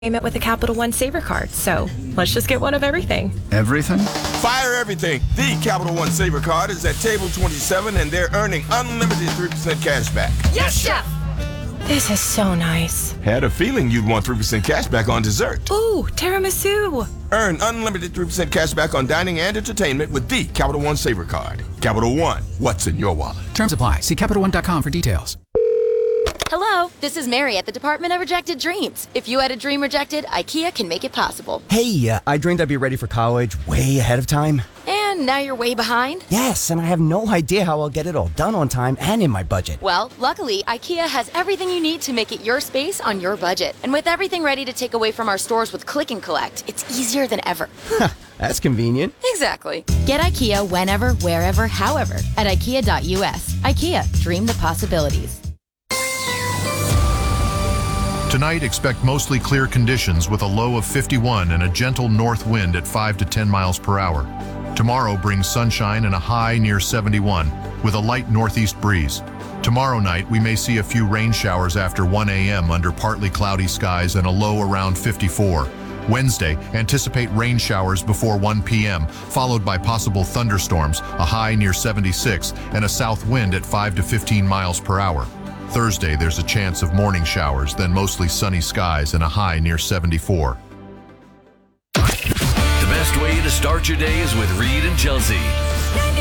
payment with a Capital One Saver card. So let's just get one of everything. Everything? Fire everything. The Capital One Saver card is at table 27 and they're earning unlimited 3% cash back. Yes, Chef! This is so nice. Had a feeling you'd want 3% cash back on dessert. Ooh, tiramisu. Earn unlimited 3% cash back on dining and entertainment with the Capital One Saver card. Capital One, what's in your wallet? Terms apply. See CapitalOne.com for details. Hello, this is Mary at the Department of Rejected Dreams. If you had a dream rejected, IKEA can make it possible. Hey, I dreamed I'd be ready for college way ahead of time. And now you're way behind? Yes, and I have no idea how I'll get it all done on time and in my budget. Well, luckily, IKEA has everything you need to make it your space on your budget. And with everything ready to take away from our stores with Click and Collect, it's easier than ever. That's convenient. Exactly. Get IKEA whenever, wherever, however at IKEA.us. IKEA, dream the possibilities. Tonight, expect mostly clear conditions with a low of 51 and a gentle north wind at 5 to 10 miles per hour. Tomorrow brings sunshine and a high near 71 with a light northeast breeze. Tomorrow night, we may see a few rain showers after 1 a.m. under partly cloudy skies and a low around 54. Wednesday, anticipate rain showers before 1 p.m., followed by possible thunderstorms, a high near 76, and a south wind at 5 to 15 miles per hour. Thursday, there's a chance of morning showers, then mostly sunny skies and a high near 74. The best way to start your day is with Reed and Chelsea.